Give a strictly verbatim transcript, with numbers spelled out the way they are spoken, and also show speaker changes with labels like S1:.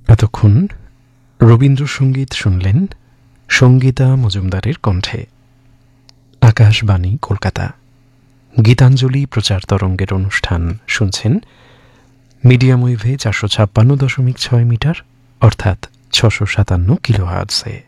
S1: এতক্ষণ রবীন্দ্রসঙ্গীত শুনলেন সঙ্গীতা মজুমদারের কণ্ঠে। আকাশবাণী কলকাতা গীতাঞ্জলি প্রচার তরঙ্গের অনুষ্ঠান শুনছেন মিডিয়াম ওয়েভে চারশো ছাপ্পান্ন দশমিক ছয় মিটার অর্থাৎ ছশো সাতান্ন কিলোহার্টজে।